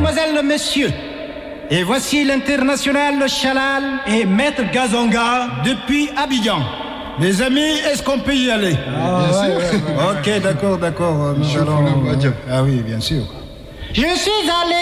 mesdemoiselles, messieurs, et voici l'international Chalal et Maître Gazonga depuis Abidjan. Les amis, est-ce qu'on peut y aller? Ouais. Ok, d'accord. Nous allons... Ah oui, bien sûr. Je suis allé